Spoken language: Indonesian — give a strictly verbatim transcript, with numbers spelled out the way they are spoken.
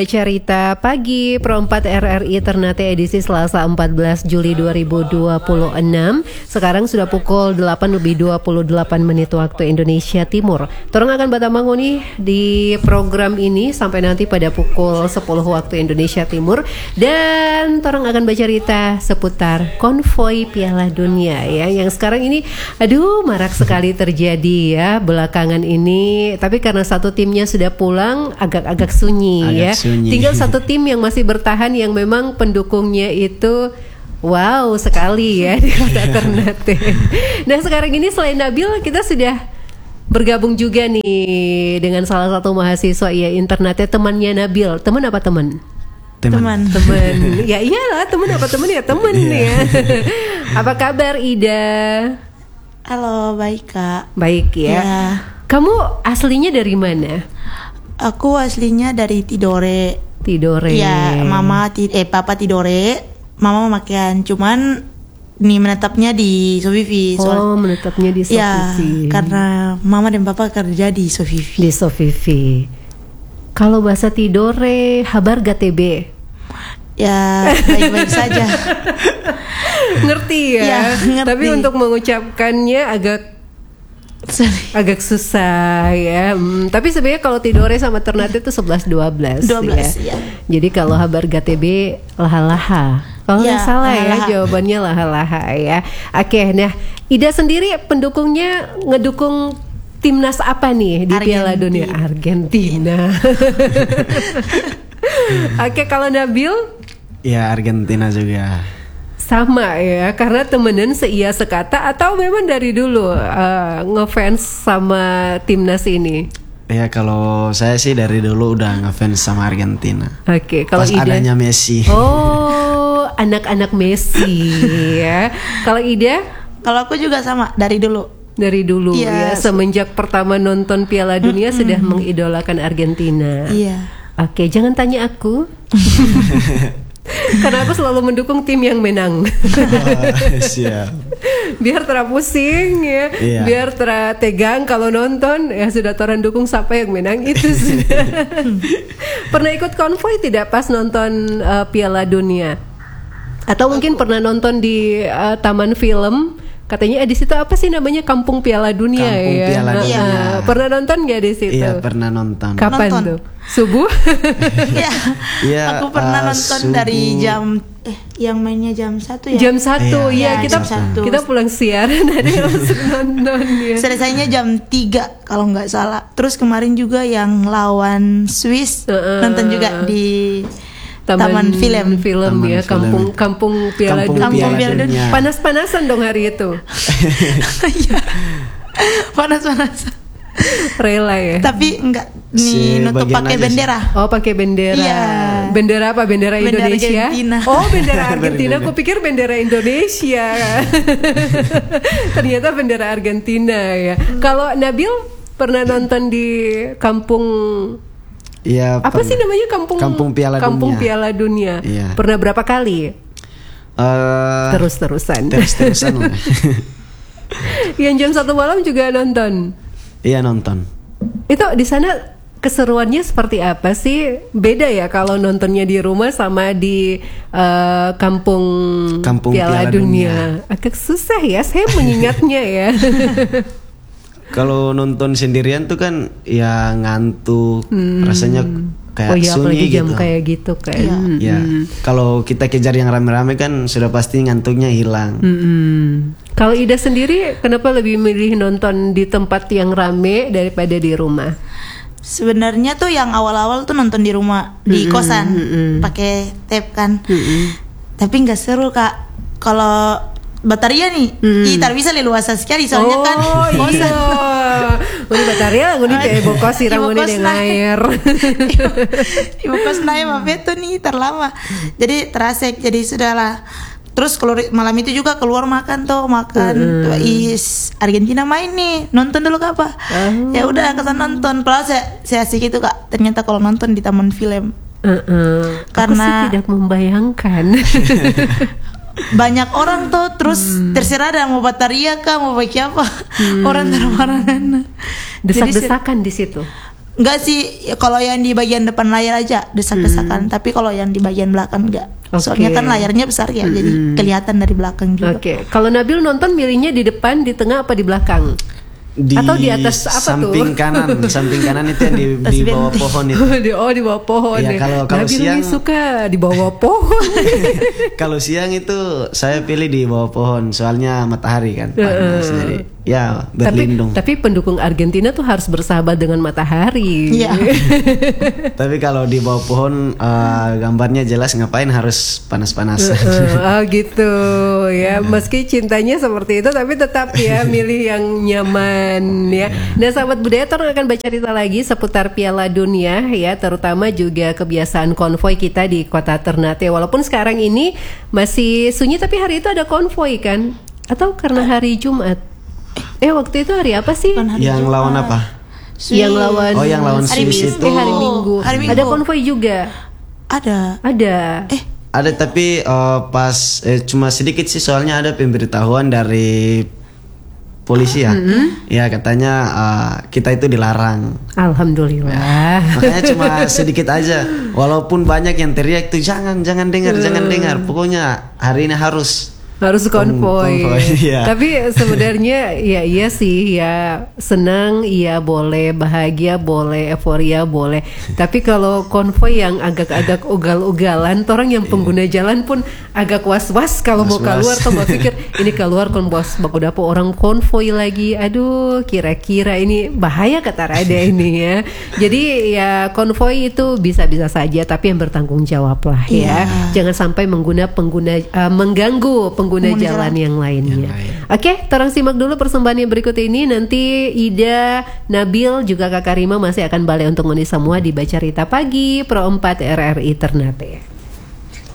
Cerita Pagi Pro empat R R I Ternate edisi Selasa empat belas Juli dua ribu dua puluh enam. Sekarang sudah pukul delapan lebih dua puluh delapan menit waktu Indonesia Timur. Torang akan batamangu nih di program ini sampai nanti pada pukul sepuluh waktu Indonesia Timur. Dan torang akan bercerita seputar konvoi Piala Dunia ya, yang sekarang ini aduh marak sekali terjadi ya belakangan ini. Tapi karena satu timnya sudah pulang agak-agak sunyi Agak ya. sunyi. Tinggal satu tim yang masih bertahan yang memang pendukungnya itu wow sekali ya di kota Ternate. Nah sekarang ini selain Nabil kita sudah bergabung juga nih dengan salah satu mahasiswa ya Ternate, temannya Nabil. Teman apa teman? Teman. Teman. Ya iyalah teman apa teman ya teman ya. Apa kabar Ida? Halo, baik Kak. Baik ya. Ya. Kamu aslinya dari mana? Aku aslinya dari Tidore. Tidore. Ya, mama ti eh papa Tidore, mama Makian. Cuman nih menetapnya di Sofifi. Oh, menetapnya di Sofifi. Ya, karena mama dan papa kerja di Sofifi. Di Sofifi. Kalau bahasa Tidore, habar G T B. Ya, baik-baik saja. Ngerti ya? Ya, ngerti. Tapi untuk mengucapkannya agak Sorry. agak susah ya. Hmm, tapi sebenarnya kalau Tidore sama Ternate itu sebelas dua belas dua belas ya. ya. Jadi kalau habar G T B laha-laha. Kalau nggak Ya, salah ya laha-laha. jawabannya laha-laha ya. Oke, nah Ida sendiri pendukungnya ngedukung timnas apa nih di Piala Dunia? Argentina. Oke, kalau Nabil? Ya Argentina juga. Sama ya, karena temenan seia sekata atau memang dari dulu uh, ngefans sama timnas ini? Ya kalau saya sih dari dulu udah ngefans sama Argentina. Oke, kalau Pas Ida adanya Messi. Oh, anak-anak Messi ya. Kalau Ida? Kalau aku juga sama dari dulu. Dari dulu ya, Iya. semenjak pertama nonton Piala Dunia sudah mengidolakan Argentina. Iya. Oke, jangan tanya aku. Karena aku selalu mendukung tim yang menang. Oh, siap. Biar terpusing ya, Iya. biar tertegang kalau nonton ya sudah toran dukung siapa yang menang itu sudah. Pernah ikut konvoi tidak pas nonton uh, Piala Dunia? Atau mungkin pernah nonton di uh, taman film? Katanya eh, di situ apa sih namanya Kampung Piala Dunia Kampung ya? Piala Uh, Dunia. uh, pernah nonton nggak di situ? Iya pernah nonton. Kapan Nonton. tuh? Subuh? Iya. Iya, Aku pernah uh, nonton subuh. dari jam eh yang mainnya jam satu ya. Jam satu Iya, ya, iya, kita jam satu. kita pulang siaran ada yang langsung nonton ya. Selesainya jam tiga kalau nggak salah. Terus kemarin juga yang lawan Swiss Uh-uh. nonton juga di Taman, Film. film Taman ya, film. kampung kampung Piala Kampung Dunia. Piala Dunia. Panas-panasan dong hari itu. Iya. Panas-panas. Rela ya. Tapi enggak Si nih nutup bagian pakai aja sih. bendera. Oh, pakai bendera. Iya. Bendera apa? Bendera, Bendera Indonesia. Argentina. Oh, bendera Argentina. Bendera. Aku pikir bendera Indonesia. Ternyata bendera Argentina ya. Kalau Nabil pernah nonton di kampung Iya. apa pernah. sih namanya kampung Kampung Piala Kampung Dunia. Piala Dunia. Iya. Pernah berapa kali? Eh, Terus-terusan. terus-terusan lah. Yang jam satu malam juga nonton. Iya nonton. Itu di sana keseruannya seperti apa sih? Beda ya kalau nontonnya di rumah sama di eh, kampung, Kampung Piala, Piala Dunia. Agak susah ya, saya mengingatnya ya. Kalau nonton sendirian tuh kan ya ngantuk, rasanya kayak Oh iya, sunyi apalagi jam gitu. kayak gitu kan. Iya. Hmm. Ya, kalau kita kejar yang rame-rame kan sudah pasti ngantuknya hilang. Hmm. Kalau Ida sendiri, kenapa lebih milih nonton di tempat yang rame daripada di rumah? Sebenarnya tuh yang awal-awal tuh nonton di rumah di Mm-mm, kosan mm-mm. pakai tape kan. Mm-mm. Tapi nggak seru Kak. Kalau Bataria nih, Mm. ih tar bisa leluasa sekali soalnya oh, kan kosan. iya. Uni bataria nguni teh bokos sirang nguni Ibu kos dengan air. Ibu kos naik mah beto nih terlama. Jadi terasek jadi sudahlah. Terus keluar malam itu juga keluar makan tuh makan. Tuh, is Argentina main nih, nonton dulu Kak apa? Oh. Ya udah kita nonton. Padahal saya, saya asik itu Kak. Ternyata kalau nonton di taman film Uh-uh. Karena- Aku sih tidak membayangkan. banyak orang tuh terus terserah ada mau bataria kah mau pakai apa orang taruh Jadi Desak-desakan di situ. Enggak sih, kalau yang di bagian depan layar aja desak-desakan, tapi kalau yang di bagian belakang enggak. Oke. Soalnya kan layarnya besar ya, jadi kelihatan dari belakang juga. Oke, kalau Nabil nonton milihnya di depan, di tengah apa di belakang? Di Atau di atas apa samping tuh? kanan, samping kanan itu yang di, Tas di bawah benteng. pohon itu. di oh di bawah pohon. Iya, ya. kalau- kalau Nabil siang- lebih suka di bawah pohon. Kalau siang itu saya pilih di bawah pohon, soalnya matahari kan panas, jadi ya tapi berlindung. tapi pendukung Argentina tuh harus bersahabat dengan matahari. Iya. Tapi kalau di bawah pohon eh, gambarnya jelas, ngapain harus panas-panasan. Eh, oh gitu ya, meski cintanya seperti itu tapi tetap ya milih yang nyaman ya. Nah sahabat budaya, orang akan baca cerita lagi seputar Piala Dunia ya, terutama juga kebiasaan konvoy kita di kota Ternate. Walaupun sekarang ini masih sunyi, tapi hari itu ada konvoy kan? Atau karena hari Jumat? Eh waktu itu hari apa sih? Bukan hari Yang Jumat. lawan apa? Yang lawan Oh, yang lawan Hari Swiss Minggu. itu. eh, hari Minggu. Hari Minggu. Ada konvoy juga. Ada. Ada. Eh, Ada, tapi eh, pas eh, cuma sedikit sih, soalnya ada pemberitahuan dari polisi ya. Ya katanya eh, kita itu dilarang. Alhamdulillah. Makanya cuma sedikit aja. Walaupun banyak yang teriak tuh, jangan jangan dengar, jangan dengar. Pokoknya hari ini harus Harus konvoy. konvoy, iya. Tapi sebenarnya ya iya sih ya, senang iya boleh, bahagia boleh, euforia boleh. Tapi kalau konvoy yang agak-agak ugal-ugalan, orang yang pengguna jalan pun agak was-was kalau mau Was-was. keluar, atau mau pikir ini keluar kon bos baku dapat orang konvoy lagi. Aduh, kira-kira ini bahaya kata Rada ini ya. Jadi ya konvoy itu bisa-bisa saja, tapi yang bertanggung jawab lah ya. Iya. Jangan sampai mengguna pengguna eh, mengganggu pengguna Pengguna jalan jalan. yang lainnya. Yang lain. Oke, terang simak dulu persembahan yang berikut ini. Nanti Ida, Nabil, juga Kak Karima masih akan balik untuk ngoni semua di Baca Rita Pagi Pro empat R R I Ternate.